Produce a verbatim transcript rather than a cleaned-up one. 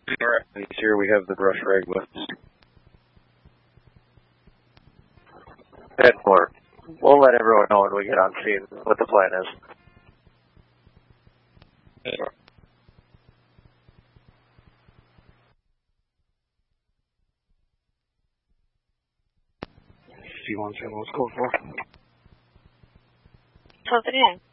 Alright, here we have the brush rag with us. ten four. We'll let everyone know when we get on scene what the plan is. Sure. C one seven, what's code for? twelve thirty-nine.